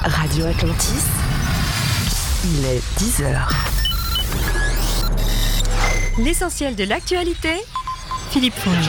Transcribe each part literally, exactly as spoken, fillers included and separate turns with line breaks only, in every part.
Radio Atlantis, il est dix heures.
L'essentiel de l'actualité, Philippe Fonge.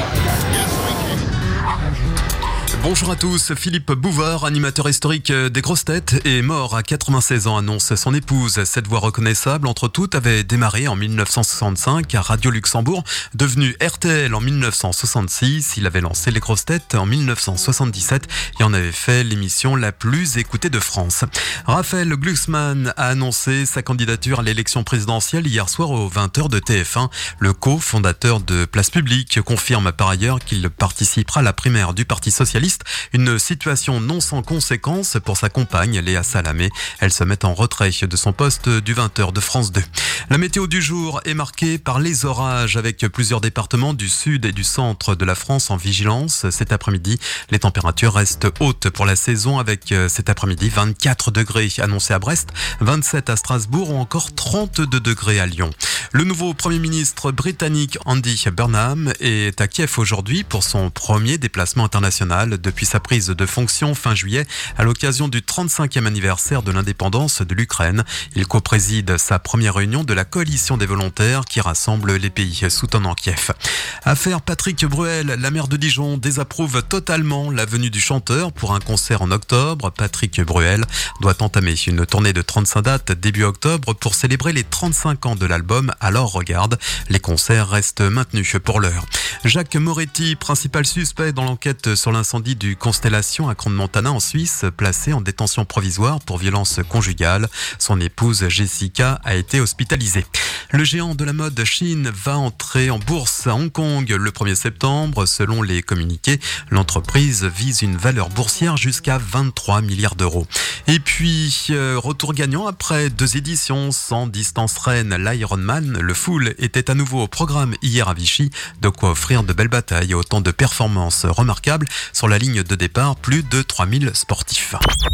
Bonjour à tous, Philippe Bouvard, animateur historique des Grosses Têtes, est mort à quatre-vingt-seize ans, annonce son épouse. Cette voix reconnaissable, entre toutes, avait démarré en mille neuf cent soixante-cinq à Radio Luxembourg. Devenu R T L en mille neuf cent soixante-six, il avait lancé les Grosses Têtes en mille neuf cent soixante-dix-sept et en avait fait l'émission la plus écoutée de France. Raphaël Glucksmann a annoncé sa candidature à l'élection présidentielle hier soir aux vingt heures de T F un. Le co-fondateur de Place Publique confirme par ailleurs qu'il participera à la primaire du Parti Socialiste. Une situation non sans conséquences pour sa compagne Léa Salamé. Elle se met en retrait de son poste du vingt heures de France deux. La météo du jour est marquée par les orages avec plusieurs départements du sud et du centre de la France en vigilance. Cet après-midi, les températures restent hautes pour la saison avec cet après-midi vingt-quatre degrés annoncés à Brest, vingt-sept à Strasbourg ou encore trente-deux degrés à Lyon. Le nouveau Premier ministre britannique Andy Burnham est à Kiev aujourd'hui pour son premier déplacement international depuis sa prise de fonction fin juillet à l'occasion du trente-cinquième anniversaire de l'indépendance de l'Ukraine. Il co-préside sa première réunion de la coalition des volontaires qui rassemble les pays soutenant Kiev. Affaire Patrick Bruel, la maire de Dijon désapprouve totalement la venue du chanteur pour un concert en octobre. Patrick Bruel doit entamer une tournée de trente-cinq dates début octobre pour célébrer les trente-cinq ans de l'album Alors Regarde. Les concerts restent maintenus pour l'heure. Jacques Moretti, principal suspect dans l'enquête sur l'incendie du Constellation à Crans-Montana en Suisse, placé en détention provisoire pour violence conjugale. Son épouse Jessica a été hospitalisée. Le géant de la mode Shein va entrer en bourse à Hong Kong le premier septembre. Selon les communiqués, l'entreprise vise une valeur boursière jusqu'à vingt-trois milliards d'euros. Et puis, euh, retour gagnant après deux éditions sans distance reine, l'Ironman. Le full était à nouveau au programme hier à Vichy. De quoi offrir de belles batailles et autant de performances remarquables. Sur la ligne de départ, plus de trois mille sportifs.